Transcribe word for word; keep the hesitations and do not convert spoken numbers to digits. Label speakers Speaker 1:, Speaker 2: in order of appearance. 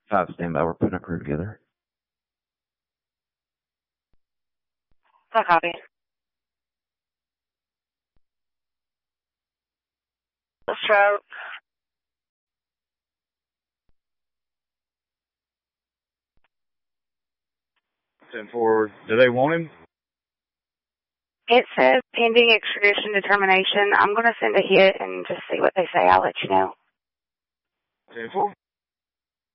Speaker 1: Five, stand by. We're putting a crew together.
Speaker 2: I copy. Let's try.
Speaker 3: ten four, do they want him?
Speaker 2: It says pending extradition determination. I'm going to send a hit and just see what they say. I'll let you know.
Speaker 3: ten four?